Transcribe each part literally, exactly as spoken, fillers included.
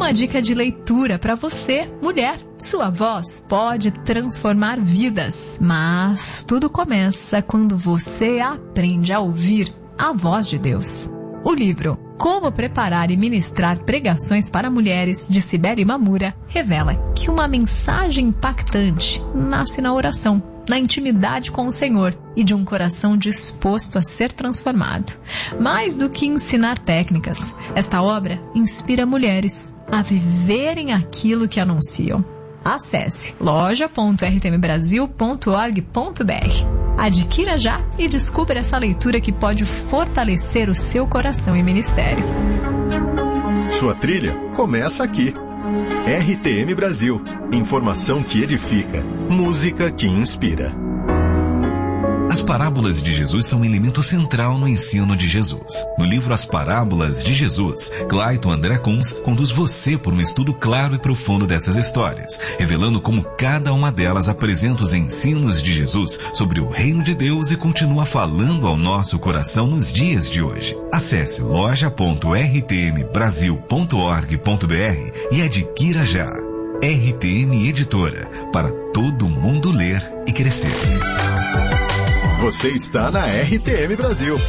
uma dica de leitura para você, mulher. Sua voz pode transformar vidas, mas tudo começa quando você aprende a ouvir a voz de Deus. O livro Como Preparar e Ministrar Pregações para Mulheres, de Cibele Mamura, revela que uma mensagem impactante nasce na oração, na intimidade com o Senhor e de um coração disposto a ser transformado. Mais do que ensinar técnicas, esta obra inspira mulheres a viverem aquilo que anunciam. Acesse loja ponto r t m brasil ponto org ponto b r. Adquira já e descubra essa leitura que pode fortalecer o seu coração e ministério. Sua trilha começa aqui. R T M Brasil. Informação que edifica. Música que inspira. As parábolas de Jesus são um elemento central no ensino de Jesus. No livro As Parábolas de Jesus, Clayton André Kunz conduz você por um estudo claro e profundo dessas histórias, revelando como cada uma delas apresenta os ensinos de Jesus sobre o reino de Deus e continua falando ao nosso coração nos dias de hoje. Acesse loja ponto r t m brasil ponto org ponto b r e adquira já. R T M Editora, para todo mundo ler e crescer. Você está na R T M Brasil.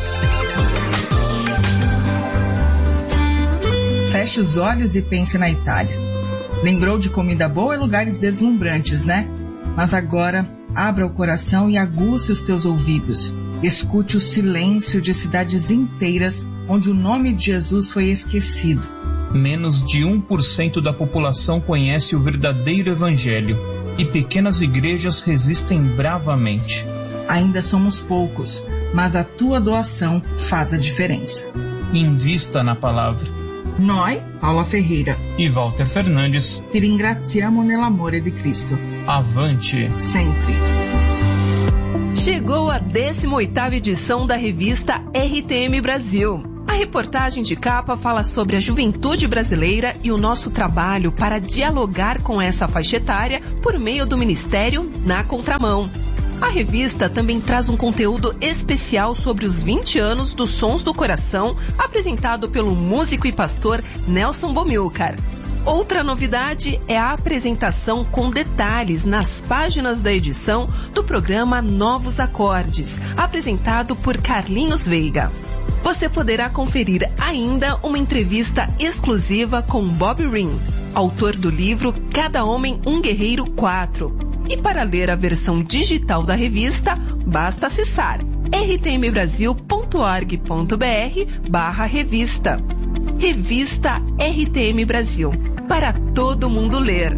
Feche os olhos e pense na Itália. Lembrou de comida boa e lugares deslumbrantes, né? Mas agora, abra o coração e aguce os teus ouvidos. Escute o silêncio de cidades inteiras onde o nome de Jesus foi esquecido. Menos de um por cento da população conhece o verdadeiro evangelho e pequenas igrejas resistem bravamente. Ainda somos poucos, mas a tua doação faz a diferença. Invista na palavra. Noi, Paula Ferreira e Walter Fernandes, ti ringraziamo nell'amore di Cristo. Avante! Sempre! Chegou a décima oitava edição da revista R T M Brasil. A reportagem de capa fala sobre a juventude brasileira e o nosso trabalho para dialogar com essa faixa etária por meio do Ministério Na Contramão. A revista também traz um conteúdo especial sobre os vinte anos dos Sons do Coração, apresentado pelo músico e pastor Nelson Bomilcar. Outra novidade é a apresentação com detalhes nas páginas da edição do programa Novos Acordes, apresentado por Carlinhos Veiga. Você poderá conferir ainda uma entrevista exclusiva com Bob Ring, autor do livro Cada Homem um Guerreiro quatro. E para ler a versão digital da revista, basta acessar r t m brasil ponto org ponto b r barra revista. Revista R T M Brasil, para todo mundo ler.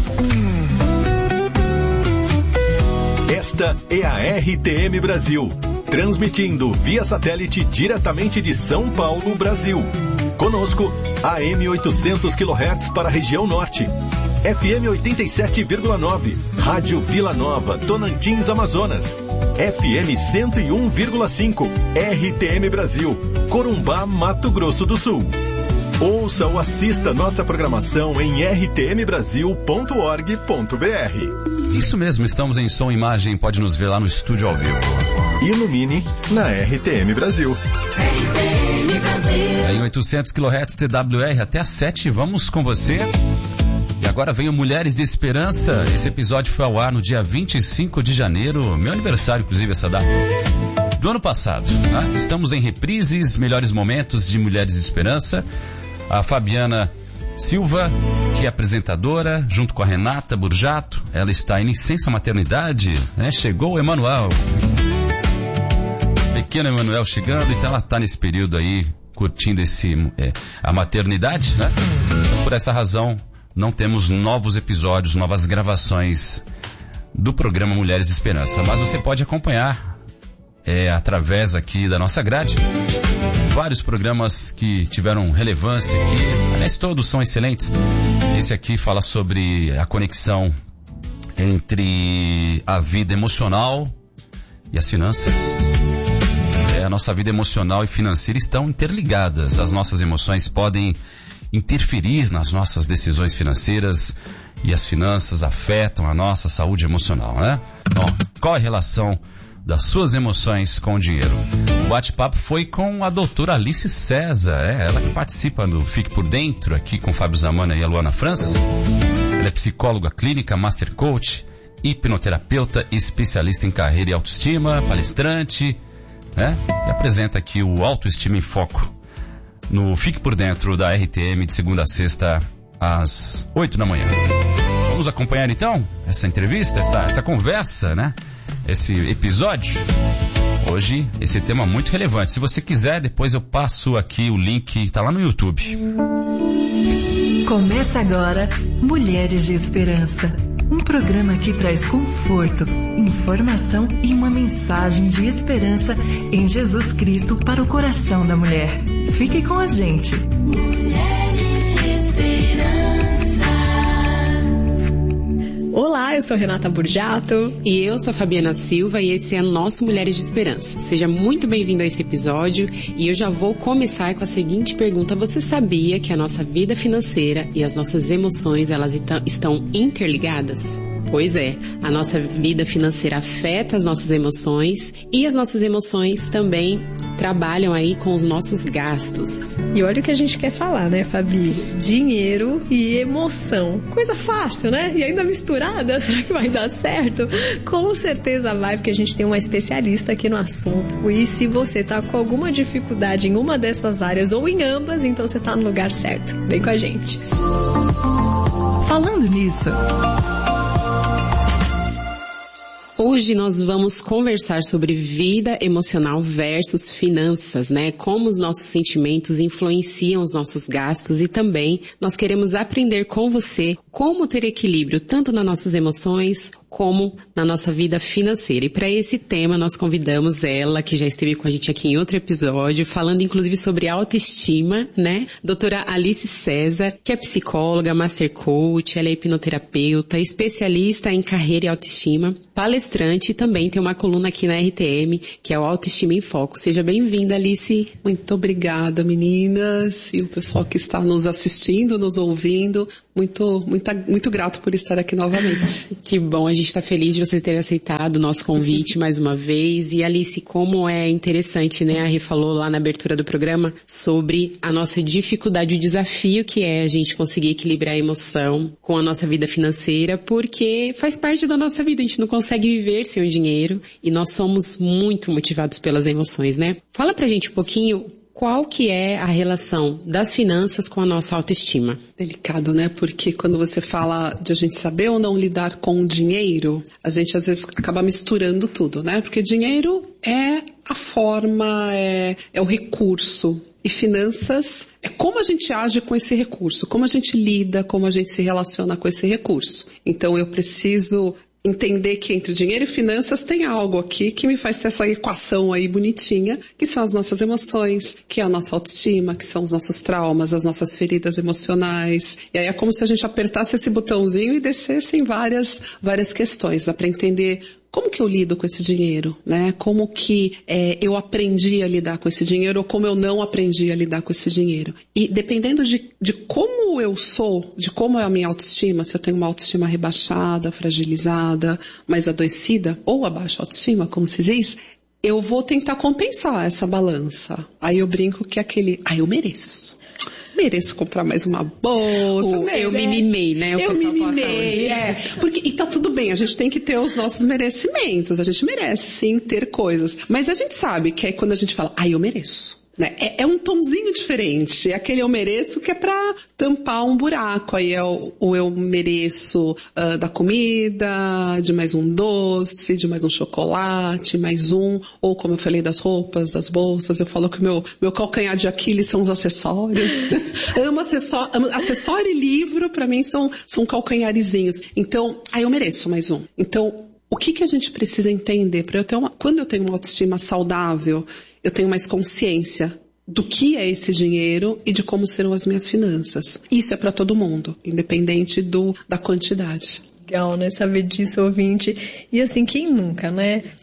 Esta é a R T M Brasil, transmitindo via satélite diretamente de São Paulo, Brasil. Conosco, A M oitocentos quilohertz para a região norte, F M oitenta e sete vírgula nove, Rádio Vila Nova, Tocantins, Amazonas, F M cento e um vírgula cinco, R T M Brasil, Corumbá, Mato Grosso do Sul. Ouça ou assista nossa programação em r t m brasil ponto org ponto b r. Isso mesmo, estamos em som e imagem, pode nos ver lá no estúdio ao vivo. Ilumine na R T M Brasil. R T M Brasil. Em oitocentos quilohertz T W R até às sete, vamos com você. E agora vem o Mulheres de Esperança. Esse episódio foi ao ar no dia vinte e cinco de janeiro, meu aniversário, inclusive, essa data, do ano passado. Né? Estamos em reprises, melhores momentos de Mulheres de Esperança. A Fabiana Silva, que é apresentadora, junto com a Renata Burjato, ela está em licença maternidade, né? Chegou o Emanuel. Pequeno Emanuel chegando, então ela está nesse período aí, curtindo esse, é, a maternidade, né? Então, por essa razão, não temos novos episódios, novas gravações do programa Mulheres de Esperança. Mas você pode acompanhar é, através aqui da nossa grade vários programas que tiveram relevância aqui. Aliás, todos são excelentes. Esse aqui fala sobre a conexão entre a vida emocional e as finanças. É, a nossa vida emocional e financeira estão interligadas. As nossas emoções podem interferir nas nossas decisões financeiras e as finanças afetam a nossa saúde emocional, né? Bom, qual é a relação das suas emoções com o dinheiro. O bate-papo foi com a doutora Alice César, é ela que participa do Fique Por Dentro, aqui com o Fábio Zamana e a Luana França. Ela é psicóloga clínica, master coach, hipnoterapeuta, especialista em carreira e autoestima, palestrante, né? E apresenta aqui o Autoestima em Foco no Fique Por Dentro da R T M de segunda a sexta às oito da manhã. Vamos acompanhar então essa entrevista, essa, essa conversa, né? Esse episódio. Hoje, esse tema muito relevante. Se você quiser, depois eu passo aqui o link, está lá no YouTube. Começa agora Mulheres de Esperança. Um programa que traz conforto, informação e uma mensagem de esperança em Jesus Cristo para o coração da mulher. Fique com a gente. Mulheres de Esperança. Olá, eu sou Renata Burjato. E eu sou a Fabiana Silva e esse é nosso Mulheres de Esperança. Seja muito bem-vindo a esse episódio e eu já vou começar com a seguinte pergunta. Você sabia que a nossa vida financeira e as nossas emoções, elas estão interligadas? Pois é, a nossa vida financeira afeta as nossas emoções e as nossas emoções também trabalham aí com os nossos gastos. E olha o que a gente quer falar, né, Fabi? Dinheiro e emoção. Coisa fácil, né? E ainda misturada, será que vai dar certo? Com certeza vai, porque a gente tem uma especialista aqui no assunto. E se você tá com alguma dificuldade em uma dessas áreas ou em ambas, então você tá no lugar certo. Vem com a gente. Falando nisso... Hoje nós vamos conversar sobre vida emocional versus finanças, né? Como os nossos sentimentos influenciam os nossos gastos e também nós queremos aprender com você como ter equilíbrio tanto nas nossas emoções como na nossa vida financeira. E para esse tema nós convidamos ela, que já esteve com a gente aqui em outro episódio, falando inclusive sobre autoestima, né? Doutora Alice César, que é psicóloga, master coach, ela é hipnoterapeuta, especialista em carreira e autoestima, palestrante e também tem uma coluna aqui na R T M, que é o Autoestima em Foco. Seja bem-vinda, Alice. Muito obrigada, meninas, e o pessoal que está nos assistindo, nos ouvindo. Muito, muito, muito grato por estar aqui novamente. Que bom, a gente está feliz de você ter aceitado o nosso convite mais uma vez. E Alice, como é interessante, né? A Rê falou lá na abertura do programa sobre a nossa dificuldade, o desafio que é a gente conseguir equilibrar a emoção com a nossa vida financeira, porque faz parte da nossa vida, a gente não consegue viver sem o dinheiro e nós somos muito motivados pelas emoções, né? Fala pra gente um pouquinho qual que é a relação das finanças com a nossa autoestima. Delicado, né? Porque quando você fala de a gente saber ou não lidar com o dinheiro, a gente às vezes acaba misturando tudo, né? Porque dinheiro é a forma, é, é o recurso. E finanças é como a gente age com esse recurso, como a gente lida, como a gente se relaciona com esse recurso. Então eu preciso entender que entre dinheiro e finanças tem algo aqui que me faz ter essa equação aí bonitinha, que são as nossas emoções, que é a nossa autoestima, que são os nossos traumas, as nossas feridas emocionais. E aí é como se a gente apertasse esse botãozinho e descesse em várias, várias questões, dá para entender como que eu lido com esse dinheiro, né? Como que é, eu aprendi a lidar com esse dinheiro ou como eu não aprendi a lidar com esse dinheiro. E dependendo de, de como eu sou, de como é a minha autoestima, se eu tenho uma autoestima rebaixada, fragilizada, mais adoecida, ou a baixa autoestima, como se diz, eu vou tentar compensar essa balança. Aí eu brinco que é aquele, ah, eu mereço. Mereço comprar mais uma bolsa. O, eu me mimei, né? O eu me mimei, é. Porque, e tá tudo bem, a gente tem que ter os nossos merecimentos. A gente merece, sim, ter coisas. Mas a gente sabe que é quando a gente fala, ah, eu mereço. Né? É, é um tonzinho diferente. É aquele eu mereço que é pra tampar um buraco. Aí é o, o eu mereço uh, da comida, de mais um doce, de mais um chocolate, mais um. Ou como eu falei das roupas, das bolsas, eu falo que o meu, meu calcanhar de Aquiles são os acessórios. Amo acessório, amo, acessório e livro pra mim são, são calcanharizinhos. Então, aí eu mereço mais um. Então, o que que a gente precisa entender? Pra eu ter uma, quando eu tenho uma autoestima saudável, eu tenho mais consciência do que é esse dinheiro e de como serão as minhas finanças. Isso é para todo mundo, independente do, da quantidade. Legal, né? Saber disso, ouvinte. E assim, quem nunca, né?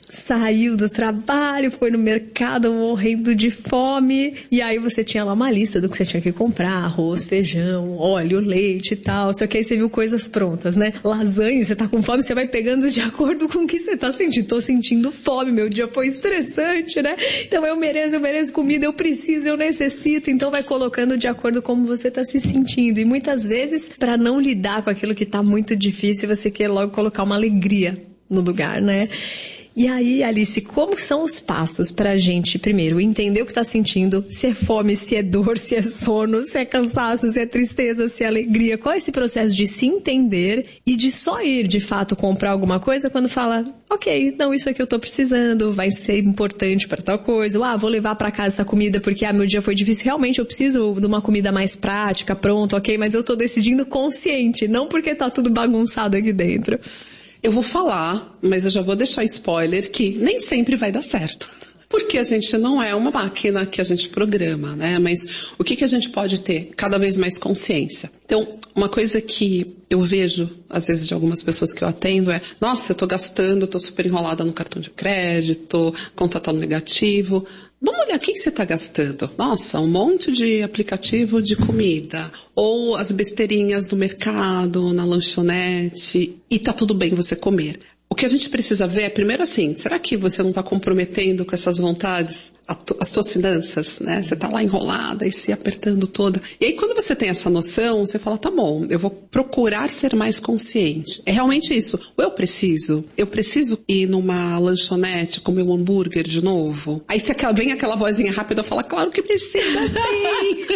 saiu do trabalho, foi no mercado morrendo de fome, e aí você tinha lá uma lista do que você tinha que comprar, arroz, feijão, óleo, leite e tal, só que aí você viu coisas prontas, né? Lasanha, você tá com fome, você vai pegando de acordo com o que você tá sentindo. Tô sentindo fome, meu dia foi estressante, né? Então eu mereço, eu mereço comida, eu preciso, eu necessito, então vai colocando de acordo com como você tá se sentindo. E muitas vezes, para não lidar com aquilo que tá muito difícil, você quer logo colocar uma alegria no lugar, né? E aí, Alice, como são os passos pra gente, primeiro, entender o que tá sentindo, se é fome, se é dor, se é sono, se é cansaço, se é tristeza, se é alegria? Qual é esse processo de se entender e de só ir, de fato, comprar alguma coisa quando fala, ok, não, isso aqui eu tô precisando, vai ser importante pra tal coisa, ou, ah, vou levar pra casa essa comida porque, ah, meu dia foi difícil, realmente eu preciso de uma comida mais prática, pronto, ok, mas eu tô decidindo consciente, não porque tá tudo bagunçado aqui dentro. Eu vou falar, mas eu já vou deixar spoiler que nem sempre vai dar certo. Porque a gente não é uma máquina que a gente programa, né? Mas o que, que a gente pode ter? Cada vez mais consciência. Então, uma coisa que eu vejo, às vezes, de algumas pessoas que eu atendo é, nossa, eu tô gastando, tô super enrolada no cartão de crédito, conta tá no negativo. Vamos olhar o que, que você está gastando. Nossa, um monte de aplicativo de comida. Ou as besteirinhas do mercado, na lanchonete. E tá tudo bem você comer. O que a gente precisa ver é, primeiro assim, será que você não está comprometendo com essas vontades as suas finanças, né? Você está lá enrolada e se apertando toda. E aí quando você tem essa noção, você fala, tá bom, eu vou procurar ser mais consciente. É realmente isso. Ou eu preciso, eu preciso ir numa lanchonete comer um hambúrguer de novo. Aí você vem aquela vozinha rápida e fala, claro que precisa sim.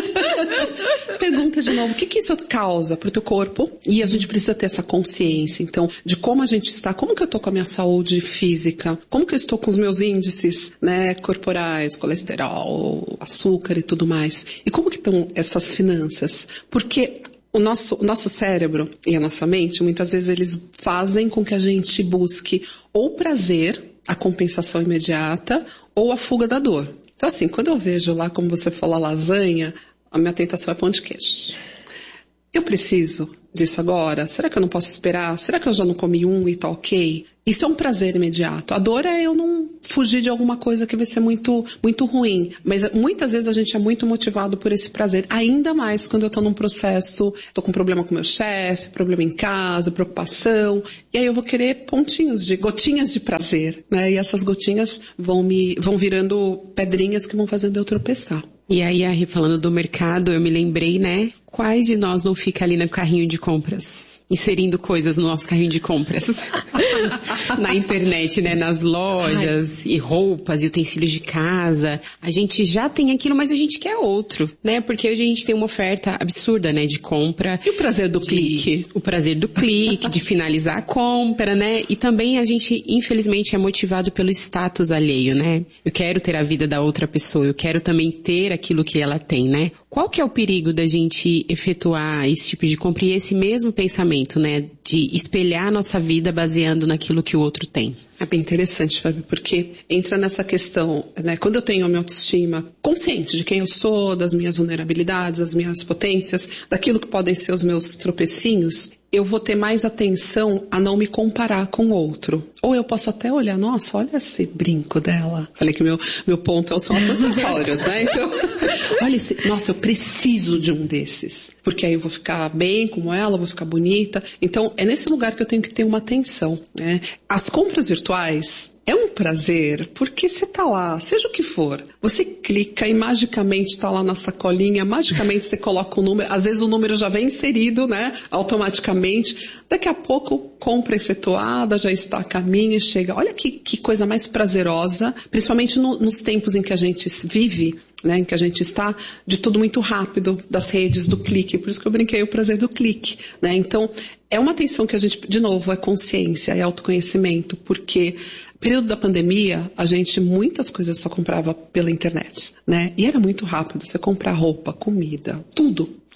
Pergunta de novo, o que que isso causa pro teu corpo? E a gente precisa ter essa consciência, então, de como a gente está, como que eu tô com a minha saúde física, como que eu estou com os meus índices, né, corporais, colesterol, açúcar e tudo mais. E como que estão essas finanças? Porque o nosso, o nosso cérebro e a nossa mente, muitas vezes eles fazem com que a gente busque ou prazer, a compensação imediata, ou a fuga da dor. Então assim, quando eu vejo lá, como você falou, a lasanha, a minha tentação é pão de queijo. Eu preciso disso agora? Será que eu não posso esperar? Será que eu já não comi um e tá ok? Isso é um prazer imediato. A dor é eu não fugir de alguma coisa que vai ser muito, muito ruim. Mas muitas vezes a gente é muito motivado por esse prazer. Ainda mais quando eu tô num processo, tô com problema com meu chefe, problema em casa, preocupação. E aí eu vou querer pontinhos de, gotinhas de prazer, né? E essas gotinhas vão me, vão virando pedrinhas que vão fazendo eu tropeçar. E aí, Ari, falando do mercado, eu me lembrei, né? Quais de nós não fica ali no carrinho de compras? Inserindo coisas no nosso carrinho de compras. Na internet, né? Nas lojas, Ai. E roupas, e utensílios de casa. A gente já tem aquilo, mas a gente quer outro, né? Porque hoje a gente tem uma oferta absurda, né? De compra. E o prazer do de, clique? O prazer do clique, de finalizar a compra, né? E também a gente, infelizmente, é motivado pelo status alheio, né? Eu quero ter a vida da outra pessoa, eu quero também ter aquilo que ela tem, né? Qual que é o perigo da gente efetuar esse tipo de compra e esse mesmo pensamento, né? De espelhar a nossa vida baseando naquilo que o outro tem? É bem interessante, Fábio, porque entra nessa questão, né? Quando eu tenho a minha autoestima consciente de quem eu sou, das minhas vulnerabilidades, das minhas potências, daquilo que podem ser os meus tropecinhos, eu vou ter mais atenção a não me comparar com o outro. Ou eu posso até olhar, nossa, olha esse brinco dela. Falei que meu, meu ponto são os acessórios, né? Então, olha esse, nossa, eu preciso de um desses. Porque aí eu vou ficar bem como ela, vou ficar bonita. Então, é nesse lugar que eu tenho que ter uma atenção, né? As compras virtuais é um prazer, porque você tá lá, seja o que for, você clica e magicamente tá lá na sacolinha, magicamente você coloca o número, às vezes o número já vem inserido, né, automaticamente, daqui a pouco, compra efetuada, já está a caminho e chega. Olha que, que coisa mais prazerosa, principalmente no, nos tempos em que a gente vive, né, em que a gente está de tudo muito rápido, das redes, do clique, por isso que eu brinquei o prazer do clique, né, então é uma atenção que a gente, de novo, é consciência, é autoconhecimento, porque período da pandemia, a gente, muitas coisas só comprava pela internet, né? E era muito rápido, você comprar roupa, comida, tudo.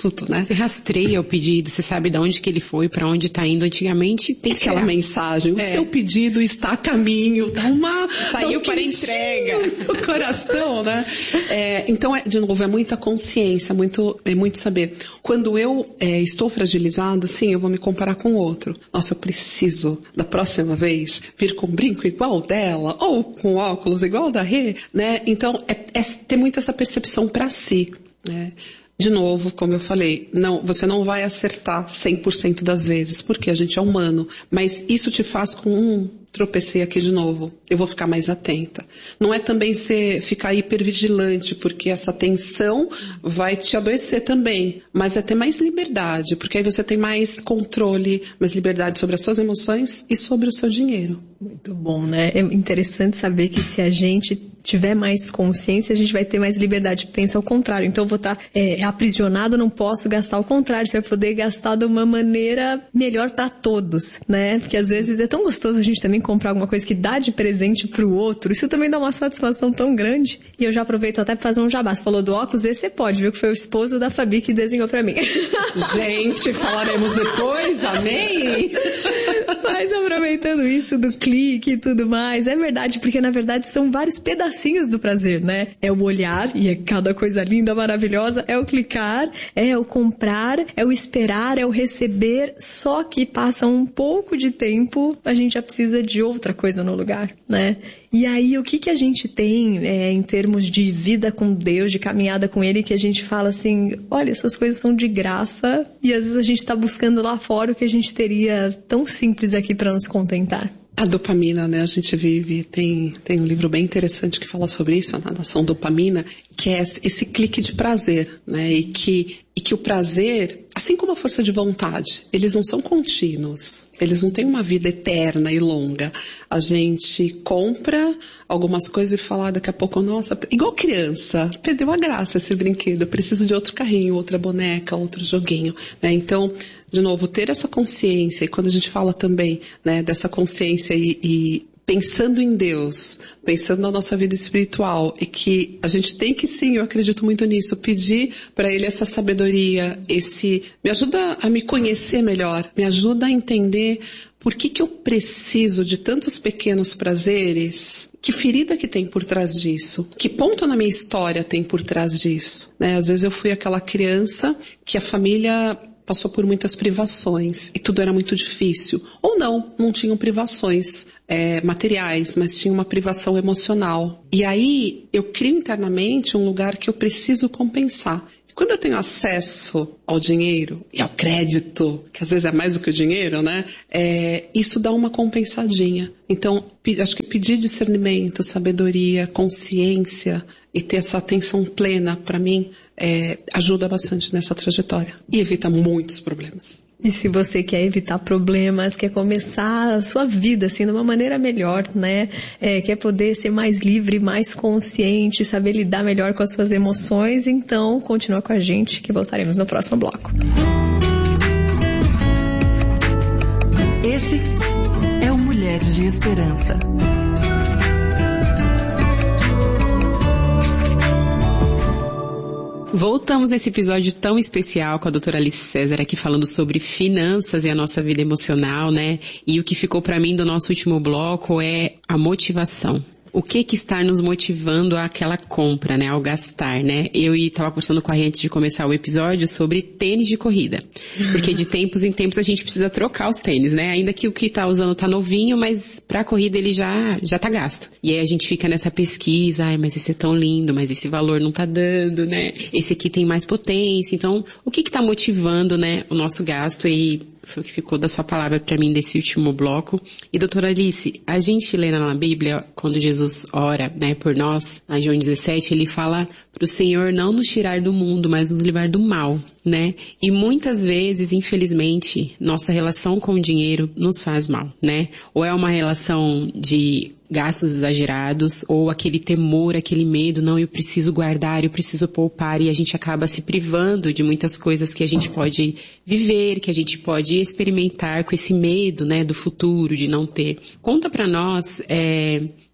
tudo, né? Você rastreia o pedido, você sabe de onde que ele foi, para onde está indo. Antigamente tem aquela que mensagem, o é. seu pedido está a caminho, dá uma... Saiu dá um para entrega. No coração, né? É, então, é, de novo, é muita consciência, muito, é muito saber. Quando eu é, estou fragilizada, sim, eu vou me comparar com o outro. Nossa, eu preciso, da próxima vez, vir com um brinco igual dela, ou com óculos igual da Rê, né? Então, é, é ter muito essa percepção para si, né? De novo, como eu falei, não, você não vai acertar cem por cento das vezes, porque a gente é humano, mas isso te faz com um, tropecei aqui de novo, eu vou ficar mais atenta. Não é também você ficar hipervigilante, porque essa tensão vai te adoecer também, mas é ter mais liberdade, porque aí você tem mais controle, mais liberdade sobre as suas emoções e sobre o seu dinheiro. Muito bom, né? É interessante saber que se a gente tiver mais consciência, a gente vai ter mais liberdade. Pensa ao contrário. Então eu vou estar é, aprisionado, não posso gastar. Ao contrário, você vai poder gastar de uma maneira melhor para todos, né? Porque às vezes é tão gostoso a gente também comprar alguma coisa que dá de presente pro outro. Isso também dá uma satisfação tão grande. E eu já aproveito até para fazer um jabá. Você falou do óculos, esse você pode, viu? Que foi o esposo da Fabi que desenhou para mim. Gente, falaremos depois, amém? Mas aproveitando isso do clique e tudo mais, é verdade, porque na verdade são vários pedacinhos do prazer, né? É o olhar, e é cada coisa linda, maravilhosa, é o clicar, é o comprar, é o esperar, é o receber, só que passa um pouco de tempo, a gente já precisa de outra coisa no lugar, né? E aí, o que que a gente tem é, em termos de vida com Deus, de caminhada com Ele, que a gente fala assim, olha, essas coisas são de graça, e às vezes a gente está buscando lá fora o que a gente teria tão simples aqui para nos contentar. A dopamina, né? A gente vive, tem, tem um livro bem interessante que fala sobre isso, a nadação dopamina, que é esse clique de prazer, né? E que, e que o prazer, assim como a força de vontade, eles não são contínuos, eles não têm uma vida eterna e longa. A gente compra algumas coisas e fala daqui a pouco, nossa, igual criança, perdeu a graça esse brinquedo, eu preciso de outro carrinho, outra boneca, outro joguinho, né? Então, de novo, ter essa consciência, e quando a gente fala também, né, dessa consciência e, e pensando em Deus, pensando na nossa vida espiritual, e que a gente tem que sim, eu acredito muito nisso, pedir para Ele essa sabedoria, esse, me ajuda a me conhecer melhor, me ajuda a entender por que que eu preciso de tantos pequenos prazeres. Que ferida que tem por trás disso? Que ponto na minha história tem por trás disso? Né? Às vezes eu fui aquela criança que a família passou por muitas privações e tudo era muito difícil. Ou não, não tinham privações é, materiais, mas tinha uma privação emocional. E aí eu crio internamente um lugar que eu preciso compensar. Quando eu tenho acesso ao dinheiro e ao crédito, que às vezes é mais do que o dinheiro, né? É, isso dá uma compensadinha. Então, acho que pedir discernimento, sabedoria, consciência e ter essa atenção plena, para mim, é, ajuda bastante nessa trajetória. E evita muitos problemas. E se você quer evitar problemas, quer começar a sua vida assim de uma maneira melhor, né? É, quer poder ser mais livre, mais consciente, saber lidar melhor com as suas emoções, então continua com a gente que voltaremos no próximo bloco. Esse é o Mulheres de Esperança. Voltamos nesse episódio tão especial com a doutora Alice César aqui falando sobre finanças e a nossa vida emocional, né? E o que ficou para mim do nosso último bloco é a motivação. O que que está nos motivando àquela compra, né? Ao gastar, né? Eu estava conversando com a gente antes de começar o episódio sobre tênis de corrida. Porque de tempos em tempos a gente precisa trocar os tênis, né? Ainda que o que tá usando tá novinho, mas pra corrida ele já, já tá gasto. E aí a gente fica nessa pesquisa, ai, mas esse é tão lindo, mas esse valor não tá dando, né? Esse aqui tem mais potência. Então, o que que tá motivando, né, o nosso gasto? E foi o que ficou da sua palavra para mim desse último bloco. E doutora Alice, a gente lê na Bíblia, quando Jesus ora, né, por nós, na João dezessete, ele fala para o Senhor não nos tirar do mundo, mas nos livrar do mal, né? E muitas vezes, infelizmente, nossa relação com o dinheiro nos faz mal, né? Ou é uma relação de gastos exagerados, ou aquele temor, aquele medo, não, eu preciso guardar, eu preciso poupar, e a gente acaba se privando de muitas coisas que a gente pode viver, que a gente pode experimentar com esse medo, né, do futuro, de não ter. Conta pra nós, é,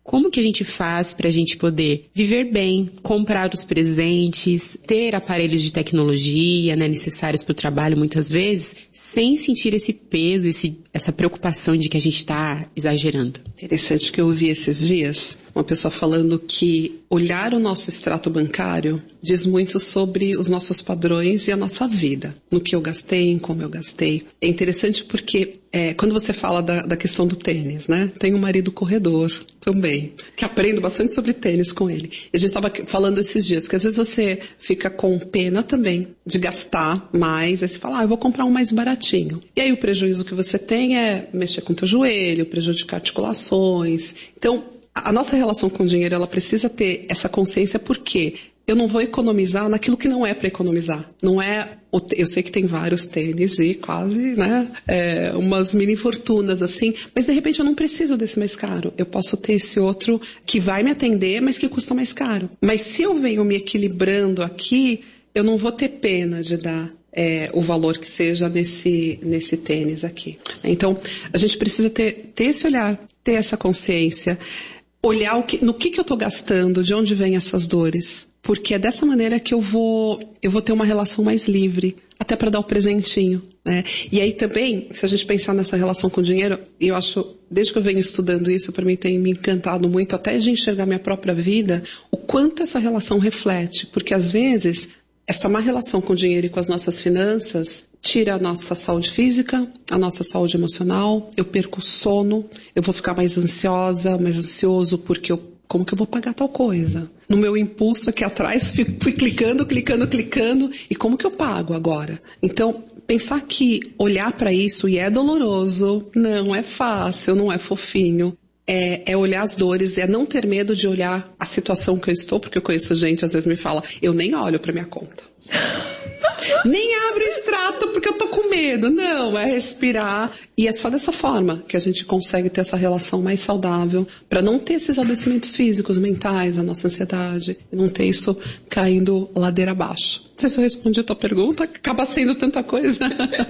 Como que a gente faz para a gente poder viver bem, comprar os presentes, ter aparelhos de tecnologia, né, necessários para o trabalho muitas vezes, sem sentir esse peso, esse, essa preocupação de que a gente está exagerando? Interessante que eu ouvi esses dias uma pessoa falando que olhar o nosso extrato bancário diz muito sobre os nossos padrões e a nossa vida, no que eu gastei, em como eu gastei. É interessante porque é, quando você fala da, da questão do tênis, né? Tenho um marido corredor também, que aprendo bastante sobre tênis com ele. E a gente estava falando esses dias que às vezes você fica com pena também de gastar mais, aí você fala, ah, eu vou comprar um mais baratinho. E aí o prejuízo que você tem é mexer com o teu joelho, prejudicar articulações. Então, a nossa relação com o dinheiro, ela precisa ter essa consciência porque eu não vou economizar naquilo que não é para economizar. Não é, eu sei que tem vários tênis e quase, né, é, umas mini fortunas assim, mas de repente eu não preciso desse mais caro. Eu posso ter esse outro que vai me atender, mas que custa mais caro. Mas se eu venho me equilibrando aqui, eu não vou ter pena de dar É, o valor que seja nesse, nesse tênis aqui. Então, a gente precisa ter, ter esse olhar, ter essa consciência, olhar o que, no que, que eu estou gastando, de onde vêm essas dores. Porque é dessa maneira que eu vou, eu vou ter uma relação mais livre, até para dar o presentinho, né? E aí também, se a gente pensar nessa relação com o dinheiro, eu acho, desde que eu venho estudando isso, para mim tem me encantado muito, até de enxergar minha própria vida, o quanto essa relação reflete. Porque às vezes essa má relação com o dinheiro e com as nossas finanças tira a nossa saúde física, a nossa saúde emocional, eu perco o sono, eu vou ficar mais ansiosa, mais ansioso porque eu, como que eu vou pagar tal coisa? No meu impulso aqui atrás, fui, fui clicando, clicando, clicando, e como que eu pago agora? Então, pensar que olhar para isso, e é doloroso, não é fácil, não é fofinho, É, é olhar as dores, é não ter medo de olhar a situação que eu estou, porque eu conheço gente, às vezes me fala, eu nem olho pra minha conta. Nem abro o extrato porque eu tô com medo. Não, é respirar. E é só dessa forma que a gente consegue ter essa relação mais saudável para não ter esses adoecimentos físicos, mentais, a nossa ansiedade, e não ter isso caindo ladeira abaixo. Não sei se eu respondi a tua pergunta, acaba sendo tanta coisa.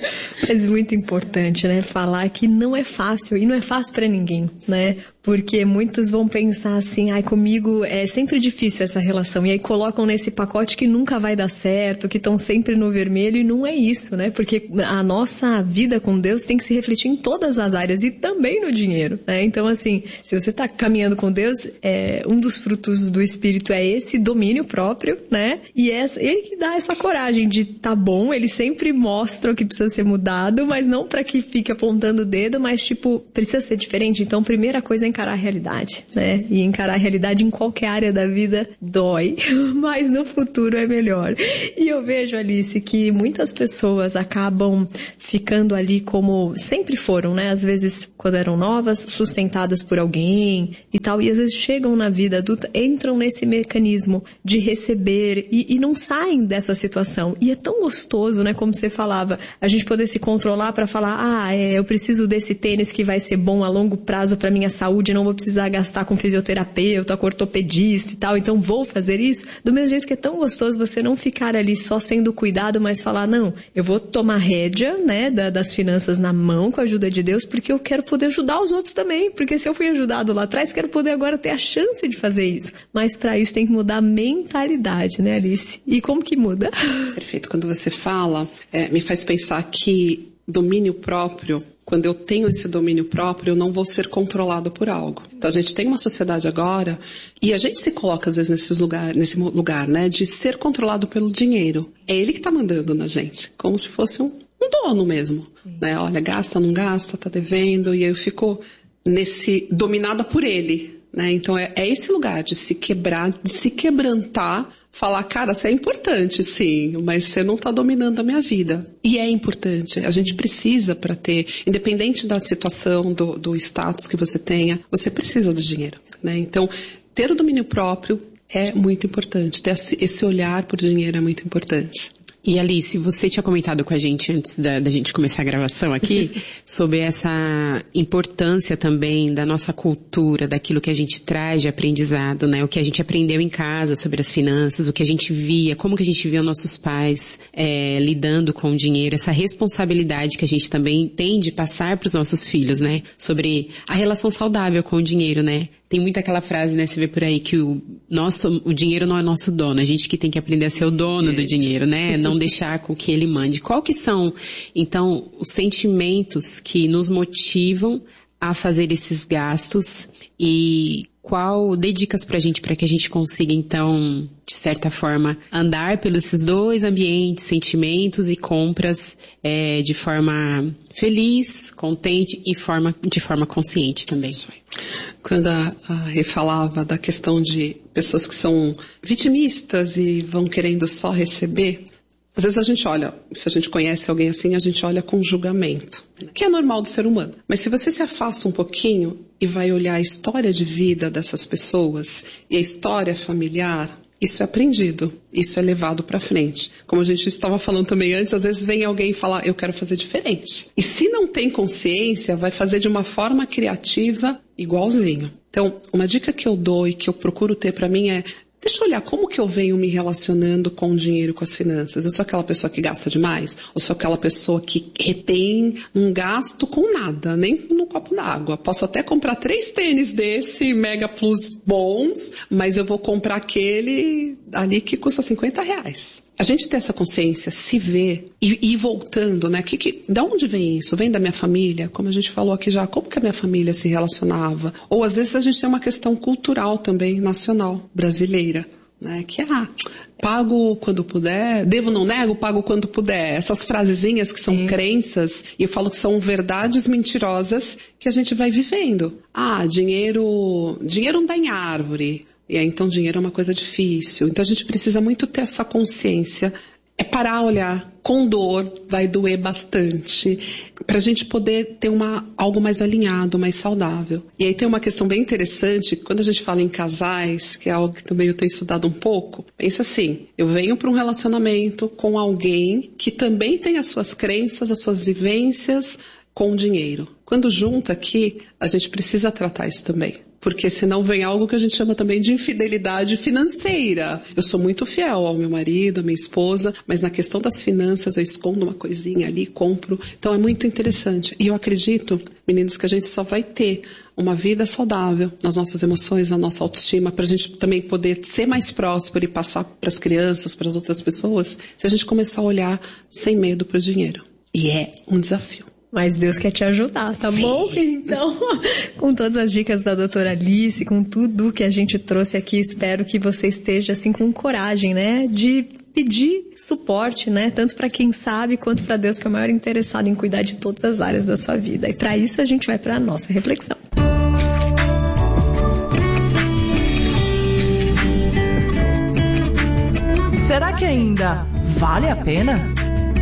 Mas muito importante, né? Falar que não é fácil, e não é fácil para ninguém, né? Porque muitos vão pensar assim, ai, comigo é sempre difícil essa relação, e aí colocam nesse pacote que nunca vai dar certo, que estão sempre no vermelho, e não é isso, né? Porque a nossa vida com Deus tem que se refletir em todas as áreas, e também no dinheiro, né? Então, assim, se você está caminhando com Deus, é, um dos frutos do Espírito é esse domínio próprio, né? E é ele que dá essa coragem de tá bom, ele sempre mostra o que precisa ser mudado, mas não para que fique apontando o dedo, mas tipo, precisa ser diferente. Então, primeira coisa é encarar a realidade, né? E encarar a realidade em qualquer área da vida dói, mas no futuro é melhor. E eu vejo, Alice, que muitas pessoas acabam ficando ali como sempre foram, né? Às vezes, quando eram novas, sustentadas por alguém e tal, e às vezes chegam na vida adulta, entram nesse mecanismo de receber e, e não saem dessa situação. E é tão gostoso, né? Como você falava, a gente poder se controlar para falar, ah, é, eu preciso desse tênis que vai ser bom a longo prazo para minha saúde, não vou precisar gastar com fisioterapeuta, com ortopedista e tal, então vou fazer isso. Do mesmo jeito que é tão gostoso você não ficar ali só sendo cuidado, mas falar, não, eu vou tomar rédea, né, da, das finanças na mão com a ajuda de Deus, porque eu quero poder ajudar os outros também, porque se eu fui ajudado lá atrás, quero poder agora ter a chance de fazer isso. Mas para isso tem que mudar a mentalidade, né, Alice? E como que muda? Perfeito. Quando você fala, é, me faz pensar que domínio próprio, quando eu tenho esse domínio próprio, eu não vou ser controlado por algo. Então a gente tem uma sociedade agora, e a gente se coloca às vezes nesses lugar, nesse lugar, né, de ser controlado pelo dinheiro. É ele que está mandando na gente, como se fosse um, um dono mesmo, né? Olha, gasta, não gasta, tá devendo, e aí eu fico nesse, dominada por ele, né? Então é, é esse lugar de se quebrar, de se quebrantar, falar, cara, você é importante, sim, mas você não está dominando a minha vida. E é importante, a gente precisa para ter, independente da situação, do, do status que você tenha, você precisa do dinheiro, né? Então, ter o domínio próprio é muito importante, ter esse olhar por dinheiro é muito importante. E Alice, você tinha comentado com a gente antes da, da gente começar a gravação aqui sobre essa importância também da nossa cultura, daquilo que a gente traz de aprendizado, né? O que a gente aprendeu em casa sobre as finanças, o que a gente via, como que a gente via nossos pais é, lidando com o dinheiro, essa responsabilidade que a gente também tem de passar para os nossos filhos, né? Sobre a relação saudável com o dinheiro, né? Tem muita aquela frase, né, você vê por aí, que o, nosso, o dinheiro não é nosso dono, a gente que tem que aprender a ser o dono do dinheiro, né, não deixar com que ele mande. Qual que são, então, os sentimentos que nos motivam a fazer esses gastos e qual, dê dicas pra gente, para que a gente consiga, então, de certa forma, andar pelos esses dois ambientes, sentimentos e compras é, de forma feliz, contente e forma, de forma consciente também. Quando a, a Rê falava da questão de pessoas que são vitimistas e vão querendo só receber, às vezes a gente olha, se a gente conhece alguém assim, a gente olha com julgamento, que é normal do ser humano. Mas se você se afasta um pouquinho e vai olhar a história de vida dessas pessoas e a história familiar, isso é aprendido, isso é levado para frente. Como a gente estava falando também antes, às vezes vem alguém falar, eu quero fazer diferente. E se não tem consciência, vai fazer de uma forma criativa igualzinho. Então, uma dica que eu dou e que eu procuro ter para mim é, deixa eu olhar como que eu venho me relacionando com o dinheiro, com as finanças. Eu sou aquela pessoa que gasta demais? Ou sou aquela pessoa que retém um gasto com nada, nem num copo d'água? Posso até comprar três tênis desse, Mega Plus bons, mas eu vou comprar aquele ali que custa cinquenta reais. A gente ter essa consciência, se ver e ir voltando, né? Que, que, da onde vem isso? Vem da minha família? Como a gente falou aqui já, como que a minha família se relacionava? Ou às vezes a gente tem uma questão cultural também, nacional, brasileira, né? Que, ah, pago quando puder, devo não nego, pago quando puder. Essas frasezinhas que são Sim. crenças, e eu falo que são verdades mentirosas que a gente vai vivendo. Ah, dinheiro, dinheiro não dá em árvore. E aí, então, dinheiro é uma coisa difícil. Então, a gente precisa muito ter essa consciência. É parar, olhar com dor, vai doer bastante, para a gente poder ter uma, algo mais alinhado, mais saudável. E aí tem uma questão bem interessante, quando a gente fala em casais, que é algo que também eu tenho estudado um pouco, pensa assim, eu venho para um relacionamento com alguém que também tem as suas crenças, as suas vivências com o dinheiro. Quando junta aqui, a gente precisa tratar isso também. Porque senão vem algo que a gente chama também de infidelidade financeira. Eu sou muito fiel ao meu marido, à minha esposa, mas na questão das finanças eu escondo uma coisinha ali, compro. Então é muito interessante. E eu acredito, meninos, que a gente só vai ter uma vida saudável nas nossas emoções, na nossa autoestima, para a gente também poder ser mais próspero e passar para as crianças, para as outras pessoas, se a gente começar a olhar sem medo para o dinheiro. E é um desafio. Mas Deus quer te ajudar, tá Sim. bom? Então, com todas as dicas da doutora Alice, com tudo que a gente trouxe aqui, espero que você esteja assim com coragem, né? De pedir suporte, né? Tanto para quem sabe, quanto para Deus, que é o maior interessado em cuidar de todas as áreas da sua vida. E para isso a gente vai para a nossa reflexão. Será que ainda vale a pena?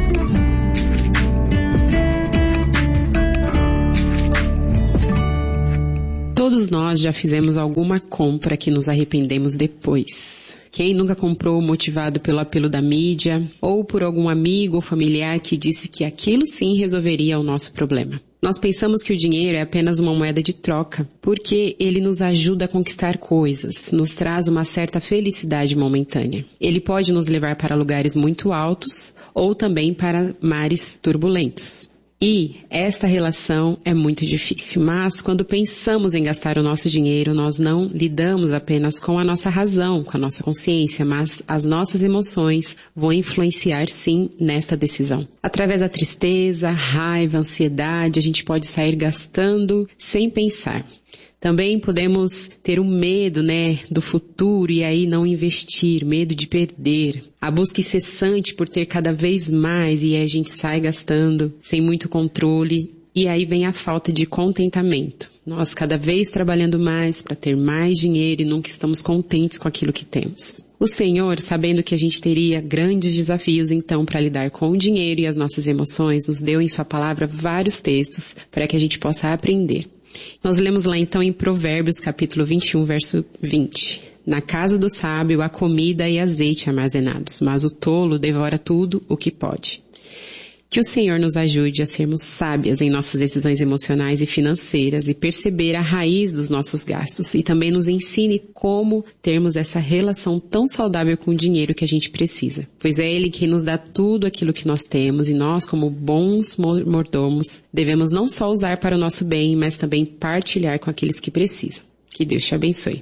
Todos nós já fizemos alguma compra que nos arrependemos depois. Quem nunca comprou motivado pelo apelo da mídia ou por algum amigo ou familiar que disse que aquilo sim resolveria o nosso problema? Nós pensamos que o dinheiro é apenas uma moeda de troca, porque ele nos ajuda a conquistar coisas, nos traz uma certa felicidade momentânea. Ele pode nos levar para lugares muito altos ou também para mares turbulentos. E esta relação é muito difícil, mas quando pensamos em gastar o nosso dinheiro, nós não lidamos apenas com a nossa razão, com a nossa consciência, mas as nossas emoções vão influenciar sim nesta decisão. Através da tristeza, raiva, ansiedade, a gente pode sair gastando sem pensar. Também podemos ter o medo, né, do futuro e aí não investir, medo de perder. A busca incessante por ter cada vez mais e aí a gente sai gastando sem muito controle e aí vem a falta de contentamento. Nós cada vez trabalhando mais para ter mais dinheiro e nunca estamos contentes com aquilo que temos. O Senhor, sabendo que a gente teria grandes desafios então para lidar com o dinheiro e as nossas emoções, nos deu em sua palavra vários textos para que a gente possa aprender. Nós lemos lá então em Provérbios capítulo vinte e um, verso vinte. Na casa do sábio há comida e azeite armazenados, mas o tolo devora tudo o que pode. Que o Senhor nos ajude a sermos sábias em nossas decisões emocionais e financeiras e perceber a raiz dos nossos gastos e também nos ensine como termos essa relação tão saudável com o dinheiro que a gente precisa. Pois é Ele que nos dá tudo aquilo que nós temos e nós, como bons mordomos, devemos não só usar para o nosso bem, mas também partilhar com aqueles que precisam. Que Deus te abençoe.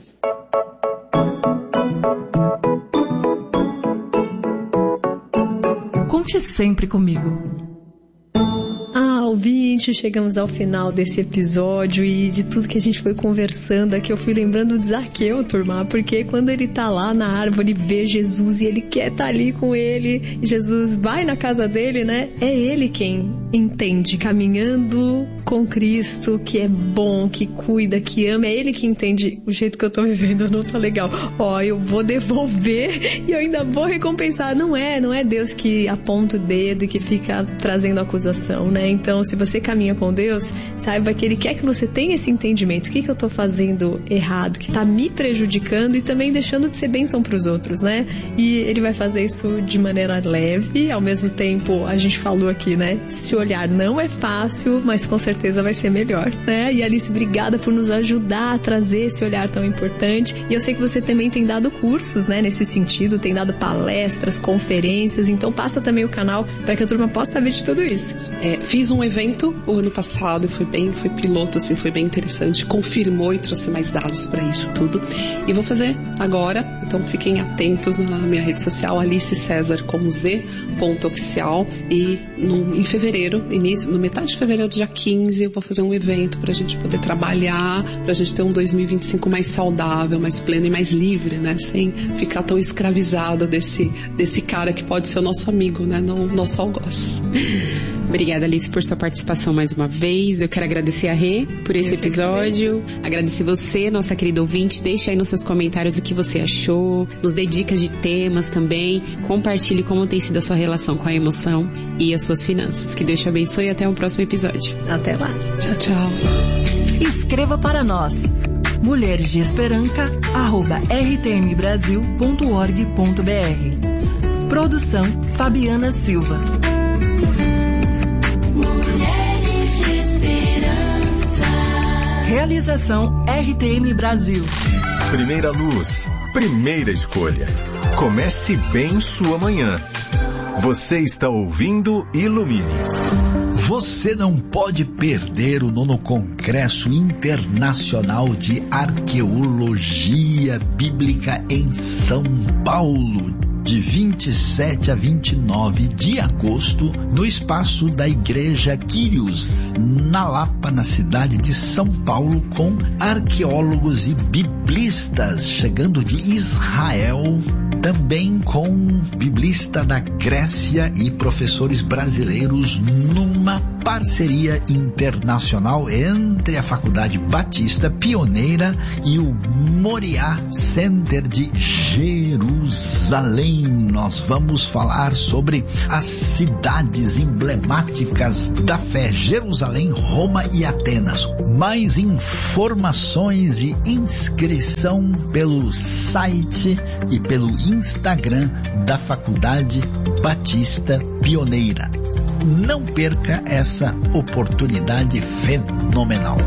Conte sempre comigo. Ah, ouvinte, chegamos ao final desse episódio e de tudo que a gente foi conversando aqui, eu fui lembrando de Zaqueu, turma, porque quando ele tá lá na árvore, vê Jesus e ele quer estar ali com ele, e Jesus vai na casa dele, né? É ele quem entende, caminhando com Cristo, que é bom, que cuida, que ama, é ele que entende o jeito que eu tô vivendo, não tá legal. Ó, eu vou devolver e eu ainda vou recompensar. Não é, não é Deus que aponta o dedo e que fica trazendo acusação, né? Então, se você caminha com Deus, saiba que Ele quer que você tenha esse entendimento. O que, que eu estou fazendo errado, que está me prejudicando e também deixando de ser bênção para os outros, né? E Ele vai fazer isso de maneira leve. Ao mesmo tempo, a gente falou aqui, né? Se olhar não é fácil, mas com certeza vai ser melhor, né? E Alice, obrigada por nos ajudar a trazer esse olhar tão importante. E eu sei que você também tem dado cursos, né? Nesse sentido, tem dado palestras, conferências. Então, passa também o canal para que a turma possa saber de tudo isso. É, fiz um evento o ano passado e foi bem, foi piloto, assim, foi bem interessante. Confirmou e trouxe mais dados para isso tudo. E vou fazer agora, então fiquem atentos na minha rede social, Alice César com Z, ponto oficial. E no, em fevereiro, início, no metade de fevereiro, dia quinze, eu vou fazer um evento pra gente poder trabalhar, pra gente ter um dois mil e vinte e cinco mais saudável, mais pleno e mais livre, né? Sem ficar tão escravizado desse, desse cara que pode ser o nosso amigo, né? Não o nosso algoz. Obrigada, Alice, por sua participação mais uma vez. Eu quero agradecer a Rê por esse episódio. Agradecer você, nossa querida ouvinte. Deixe aí nos seus comentários o que você achou. Nos dê dicas de temas também. Compartilhe como tem sido a sua relação com a emoção e as suas finanças. Que Deus te abençoe e até o próximo episódio. Até lá. Tchau, tchau. Escreva para nós. mulheres de esperança arroba r t m brasil ponto org ponto b r. Produção Fabiana Silva. Mulheres de Esperança. Realização R T M Brasil. Primeira luz, primeira escolha. Comece bem sua manhã. Você está ouvindo Ilumine. Você não pode perder o nono Congresso Internacional de Arqueologia Bíblica em São Paulo, de vinte e sete a vinte e nove de agosto, no espaço da Igreja Quírios, na Lapa, na cidade de São Paulo, com arqueólogos e biblistas chegando de Israel, também com biblista da Grécia e professores brasileiros, numa parceria internacional entre a Faculdade Batista Pioneira e o Moriá Center de Jerusalém. Nós vamos falar sobre as cidades emblemáticas da fé: Jerusalém, Roma e Atenas. Mais informações e inscrição pelo site e pelo Instagram da Faculdade Batista Pioneira. Não perca essa oportunidade fenomenal.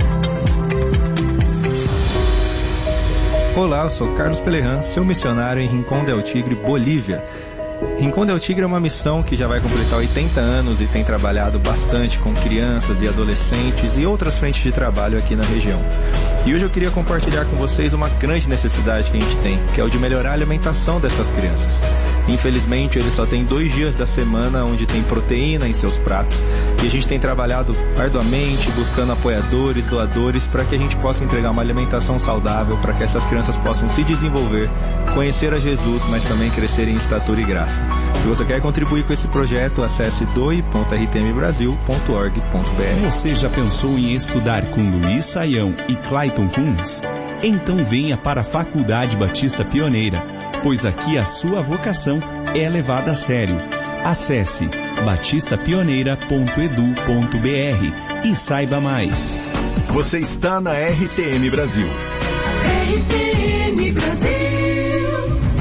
Olá, eu sou Carlos Pelerran, seu missionário em Rincón del Tigre, Bolívia. Rincón del Tigre é uma missão que já vai completar oitenta anos e tem trabalhado bastante com crianças e adolescentes e outras frentes de trabalho aqui na região. E hoje eu queria compartilhar com vocês uma grande necessidade que a gente tem, que é o de melhorar a alimentação dessas crianças. Infelizmente, eles só têm dois dias da semana onde tem proteína em seus pratos, e a gente tem trabalhado arduamente, buscando apoiadores, doadores, para que a gente possa entregar uma alimentação saudável, para que essas crianças possam se desenvolver, conhecer a Jesus, mas também crescer em estatura e graça. Se você quer contribuir com esse projeto, acesse doe ponto r t m brasil ponto org ponto b r. Você já pensou em estudar com Luiz Saião e Clayton Kunz? Então venha para a Faculdade Batista Pioneira, pois aqui a sua vocação é levada a sério. Acesse batista pioneira ponto edu ponto b r e saiba mais. Você está na R T M Brasil. R T M Brasil.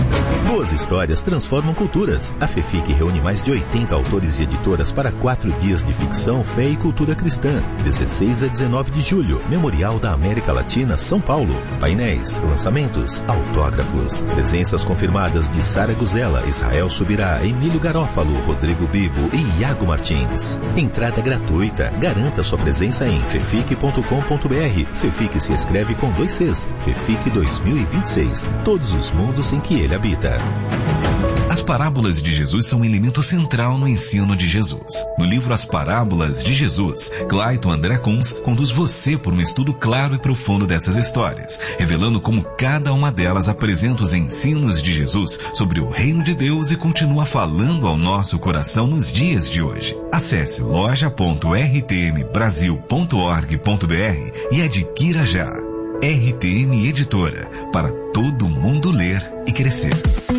Boas histórias transformam culturas. A FEFIC reúne mais de oitenta autores e editoras para quatro dias de ficção, fé e cultura cristã. dezesseis a dezenove de julho, Memorial da América Latina, São Paulo. Painéis, lançamentos, autógrafos. Presenças confirmadas de Sara Guzela, Israel Subirá, Emílio Garófalo, Rodrigo Bibo e Iago Martins. Entrada gratuita. Garanta sua presença em fefic ponto com ponto br. FEFIC se escreve com dois Cs. FEFIC dois mil e vinte e seis. Todos os mundos em que ele habita. As parábolas de Jesus são um elemento central no ensino de Jesus. No livro As Parábolas de Jesus, Clayton André Kunz conduz você por um estudo claro e profundo dessas histórias, revelando como cada uma delas apresenta os ensinos de Jesus sobre o reino de Deus e continua falando ao nosso coração nos dias de hoje. Acesse loja ponto r t m brasil ponto org ponto b r e adquira já. R T M Editora, para todo mundo ler e crescer.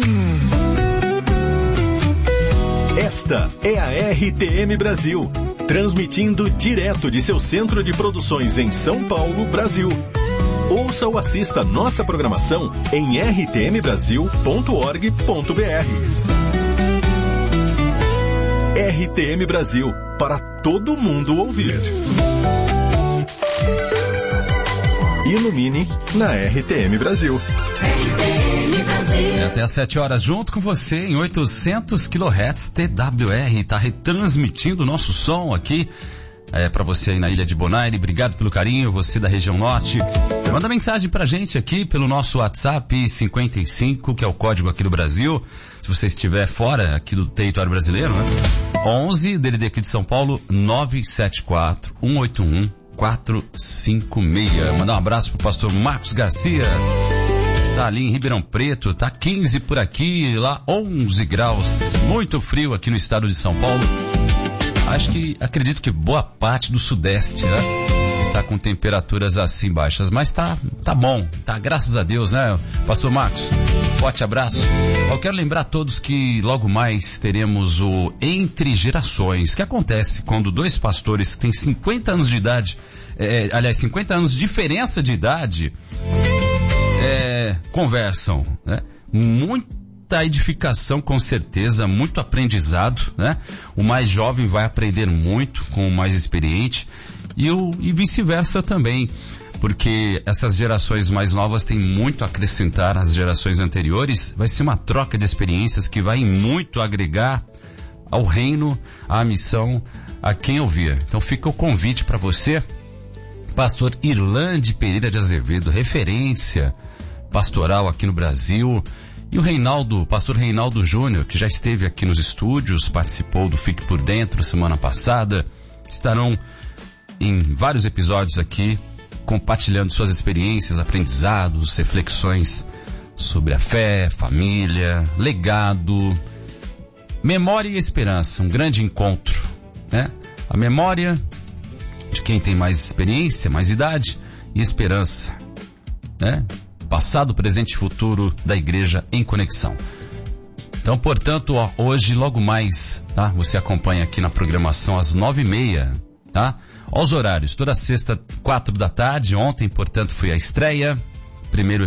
Esta é a R T M Brasil, transmitindo direto de seu centro de produções em São Paulo, Brasil. Ouça ou assista nossa programação em r t m brasil ponto org ponto b r. R T M Brasil, para todo mundo ouvir. Ilumine na R T M Brasil. É até às sete horas, junto com você em oitocentos quilohertz T W R, está retransmitindo o nosso som aqui. É, para você aí na Ilha de Bonaire, obrigado pelo carinho, você da região norte. Manda mensagem pra gente aqui pelo nosso WhatsApp cinquenta e cinco, que é o código aqui do Brasil. Se você estiver fora aqui do território brasileiro, né? onze, D D D aqui de São Paulo, nove sete quatro, um oito um, quatro cinco seis. Mandar um abraço pro pastor Marcos Garcia. Está ali em Ribeirão Preto, tá quinze por aqui, lá onze graus. Muito frio aqui no estado de São Paulo. Acho que, acredito que boa parte do sudeste, né, está com temperaturas assim baixas, mas tá, tá bom, tá, graças a Deus, né, pastor Marcos? Forte abraço. Eu quero lembrar a todos que logo mais teremos o Entre Gerações, que acontece quando dois pastores que têm cinquenta anos de idade, é, aliás, cinquenta anos de diferença de idade, é, conversam, né, muito muita edificação, com certeza, muito aprendizado, né? O mais jovem vai aprender muito com o mais experiente e, o, e vice-versa também, porque essas gerações mais novas têm muito a acrescentar às gerações anteriores. Vai ser uma troca de experiências que vai muito agregar ao reino, à missão, a quem ouvir. Então fica o convite para você, pastor Irlande Pereira de Azevedo, referência pastoral aqui no Brasil. E o Reinaldo, pastor Reinaldo Júnior, que já esteve aqui nos estúdios, participou do Fique por Dentro semana passada, estarão em vários episódios aqui, compartilhando suas experiências, aprendizados, reflexões sobre a fé, família, legado, memória e esperança, um grande encontro, né? A memória de quem tem mais experiência, mais idade, e esperança, né? Passado, presente e futuro da igreja em conexão. Então, portanto, ó, hoje, logo mais, tá? Você acompanha aqui na programação às nove e meia, tá? Ó os horários, toda sexta, quatro da tarde. Ontem, portanto, foi a estreia, primeiro